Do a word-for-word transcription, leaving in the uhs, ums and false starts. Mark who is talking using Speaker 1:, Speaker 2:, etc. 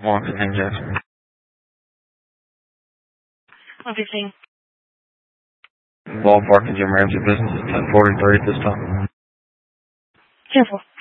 Speaker 1: Watson and Jackson.
Speaker 2: one fifteen.
Speaker 1: Ballpark is your emergency business at ten forty-three at this time.
Speaker 2: Careful.